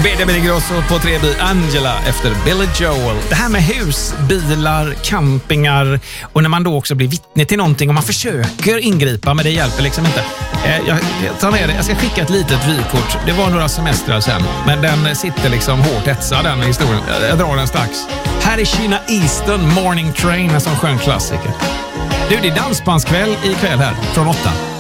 Benjamin Ingrosso på 3B, Angela efter Billy Joel. Det här med hus, bilar, campingar och när man då också blir vittne till någonting och man försöker ingripa men det hjälper liksom inte. Jag tar med det. Jag ska skicka ett litet vykort. Det var några semestrar sedan, men den sitter liksom hårt etsad, den historien. Jag drar den strax. Här är Sheena Easton, Morning Train, en sån skön klassiker. Du, det är dansbandskväll ikväll här från 8.